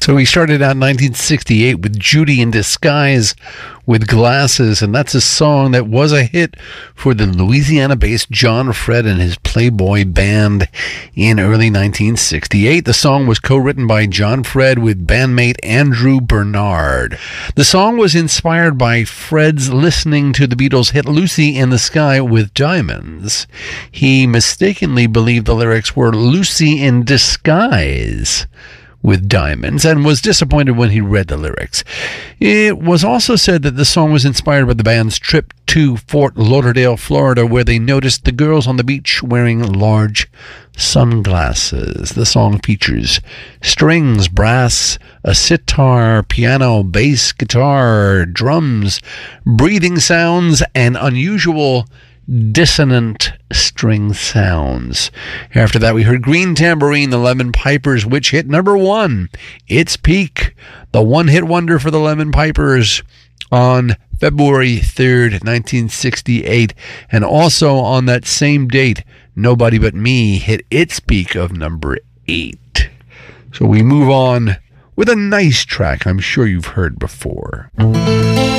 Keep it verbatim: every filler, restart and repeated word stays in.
So we started out in nineteen sixty-eight with Judy in Disguise with Glasses, and that's a song that was a hit for the Louisiana-based John Fred and his Playboy Band in early nineteen sixty-eight. The song was co-written by John Fred with bandmate Andrew Bernard. The song was inspired by Fred's listening to the Beatles' hit Lucy in the Sky with Diamonds. He mistakenly believed the lyrics were Lucy in Disguise with Diamonds, and was disappointed when he read the lyrics. It was also said that the song was inspired by the band's trip to Fort Lauderdale, Florida, where they noticed the girls on the beach wearing large sunglasses. The song features strings, brass, a sitar, piano, bass, guitar, drums, breathing sounds, and unusual dissonant string sounds. After that, we heard Green Tambourine, the Lemon Pipers, which hit number one, Its Peak, the one-hit wonder for the Lemon Pipers on February third, nineteen sixty-eight. And also on that same date, Nobody But Me hit its peak of number eight. So we move on with a nice track I'm sure you've heard before.